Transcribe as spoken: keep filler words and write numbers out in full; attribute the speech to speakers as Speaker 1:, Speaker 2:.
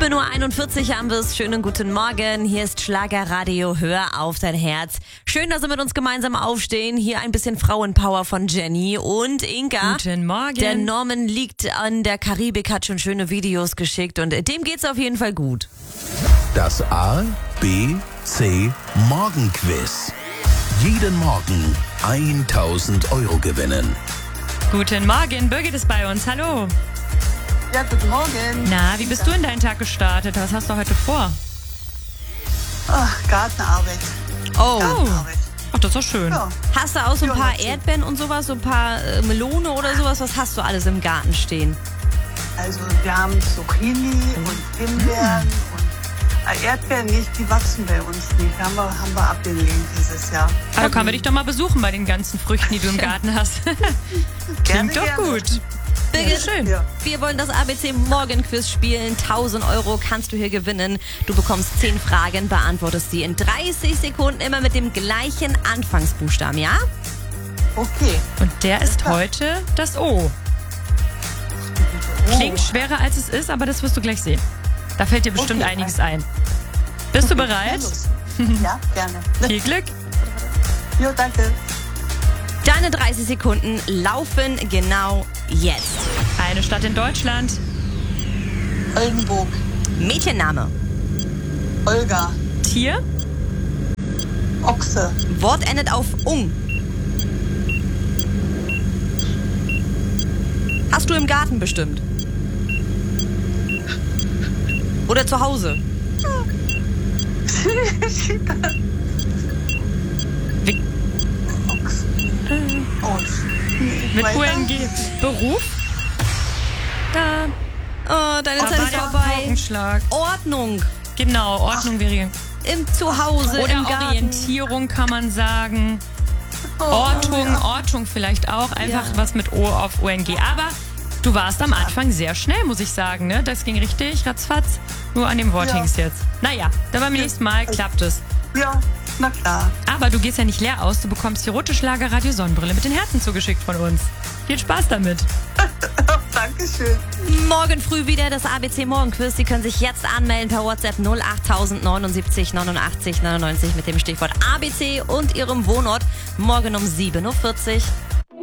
Speaker 1: sieben Uhr einundvierzig haben wir es. Schönen guten Morgen. Hier ist Schlagerradio. Hör auf dein Herz. Schön, dass Sie mit uns gemeinsam aufstehen. Hier ein bisschen Frauenpower von Jenny und Inka.
Speaker 2: Guten Morgen.
Speaker 1: Der Norman liegt an der Karibik, hat schon schöne Videos geschickt und dem geht's auf jeden Fall gut.
Speaker 3: Das A, B, C Morgenquiz. Jeden Morgen tausend Euro gewinnen.
Speaker 2: Guten Morgen, Birgit ist bei uns. Hallo.
Speaker 4: Ja, guten Morgen.
Speaker 2: Na, wie bist du in deinen Tag gestartet? Was hast du heute vor?
Speaker 4: Ach, Gartenarbeit.
Speaker 1: Oh.
Speaker 4: Gartenarbeit.
Speaker 2: Ach, das ist doch schön.
Speaker 4: Ja.
Speaker 1: Hast du auch so ein
Speaker 4: Ja,
Speaker 1: paar
Speaker 4: natürlich.
Speaker 1: Erdbeeren und sowas, so ein paar äh, Melone oder sowas? Was hast du alles im Garten stehen?
Speaker 4: Also wir haben Zucchini und Himbeeren und äh, Erdbeeren nicht, die wachsen bei uns nicht. Haben wir, haben wir abgelehnt dieses Jahr.
Speaker 2: Also können wir dich doch mal besuchen bei den ganzen Früchten, die du im Garten hast.
Speaker 4: Gerne,
Speaker 2: Klingt doch
Speaker 4: gerne.
Speaker 2: gut.
Speaker 1: Birgit,
Speaker 2: schön.
Speaker 4: Ja.
Speaker 1: wir wollen das A B C Morgenquiz spielen. tausend Euro kannst du hier gewinnen. Du bekommst zehn Fragen, beantwortest sie in dreißig Sekunden, immer mit dem gleichen Anfangsbuchstaben, ja?
Speaker 4: Okay.
Speaker 2: Und der ist
Speaker 4: klar.
Speaker 2: heute das O. Klingt schwerer als es ist, aber das wirst du gleich sehen. Da fällt dir bestimmt
Speaker 4: Okay,
Speaker 2: einiges ein. Bist du bereit?
Speaker 4: Ja, gerne.
Speaker 2: Viel Glück.
Speaker 4: Jo, danke.
Speaker 1: Deine dreißig Sekunden laufen genau jetzt.
Speaker 2: Eine Stadt in Deutschland.
Speaker 4: Oldenburg.
Speaker 1: Mädchenname,
Speaker 4: Olga.
Speaker 2: Tier.
Speaker 4: Ochse.
Speaker 1: Wort endet auf ung. Hast du im Garten bestimmt? Oder zu Hause?
Speaker 2: Wie-
Speaker 4: Ochse. Oh, nee,
Speaker 2: Mit
Speaker 4: weiter.
Speaker 2: U N G. Beruf.
Speaker 1: Da. Oh, deine
Speaker 2: Da
Speaker 1: Zeit
Speaker 2: war
Speaker 1: ist
Speaker 2: der
Speaker 1: vorbei.
Speaker 2: Paukenschlag.
Speaker 1: Ordnung.
Speaker 2: Genau, Ordnung wäre.
Speaker 1: Im Zuhause,
Speaker 2: Oder
Speaker 1: im Garten.
Speaker 2: Orientierung kann man sagen.
Speaker 4: Oh,
Speaker 2: Ortung,
Speaker 4: ja.
Speaker 2: Ortung vielleicht auch. Einfach
Speaker 1: Ja.
Speaker 2: was mit O auf U N G. Aber du warst am Anfang sehr schnell, muss ich sagen. Ne? Das ging richtig, ratzfatz. Nur an dem Wort
Speaker 4: Ja.
Speaker 2: hingst jetzt. Naja, dann beim nächsten Mal klappt es.
Speaker 4: Ja, na klar.
Speaker 2: Aber du gehst ja nicht leer aus. Du bekommst die rote Schlagerradio Sonnenbrille mit den Herzen zugeschickt von uns. Viel Spaß damit.
Speaker 4: Dankeschön.
Speaker 1: Morgen früh wieder das A B C Morgenquiz. Sie können sich jetzt anmelden per WhatsApp null acht neunundsiebzig neunundachtzig neunundneunzig mit dem Stichwort A B C und Ihrem Wohnort. Morgen um sieben Uhr vierzig.